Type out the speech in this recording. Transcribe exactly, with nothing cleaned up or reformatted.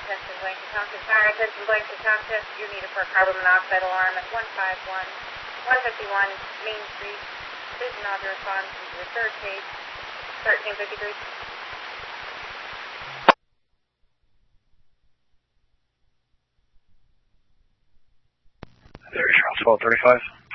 attention, Blank Catoctin. Fire attention, Blank Catoctin. You're needed for a carbon monoxide alarm at one five one, one fifty-one Main Street. Please do not respond to the third case, thirteen fifty-three. There is twelve thirty-five.